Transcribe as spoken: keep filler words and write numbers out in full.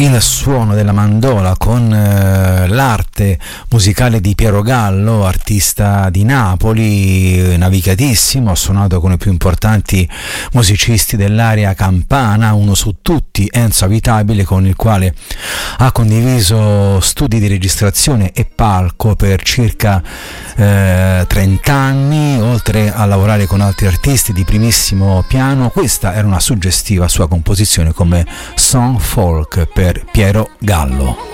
il suono della mandola con eh, l'arte musicale di Piero Gallo, artista di Napoli, navigatissimo, ha suonato con i più importanti musicisti dell'area campana, uno su tutti Enzo Avitabile, con il quale ha condiviso studi di registrazione e palco per circa eh, trenta anni, oltre a lavorare con altri artisti di primissimo piano. Questa era una suggestiva sua composizione come Song Folk per Piero Gallo.